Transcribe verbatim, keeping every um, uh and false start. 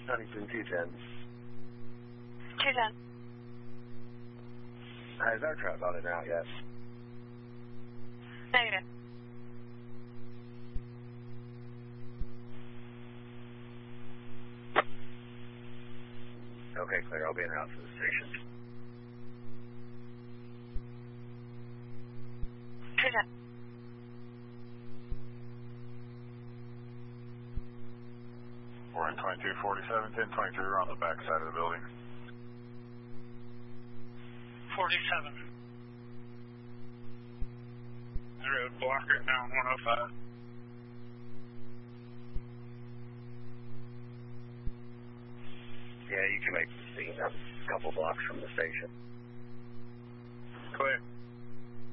Huntington two ten. two ten. Has our trap on it now yet? Negative. Okay, clear. I'll be in route to the station. two ten. We're in twenty-two forty-seven, ten twenty-two, we're on the back side of the building. forty-seven. The road blocker down one oh five. Yeah, you can make the scene. That's a couple blocks from the station. Clear.